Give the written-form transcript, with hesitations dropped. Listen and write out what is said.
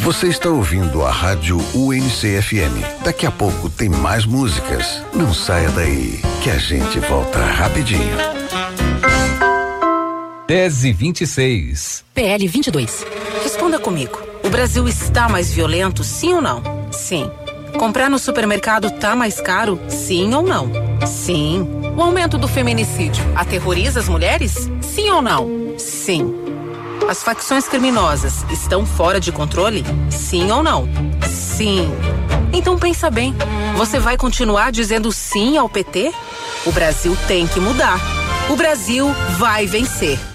Você está ouvindo a Rádio UNC-FM. Daqui a pouco tem mais músicas. Não saia daí, que a gente volta rapidinho. 10:26. PL 22. Responda comigo. O Brasil está mais violento, sim ou não? Sim. Comprar no supermercado tá mais caro, sim ou não? Sim. O aumento do feminicídio aterroriza as mulheres? Sim ou não? Sim. As facções criminosas estão fora de controle? Sim ou não? Sim. Então pensa bem, você vai continuar dizendo sim ao PT? O Brasil tem que mudar. O Brasil vai vencer.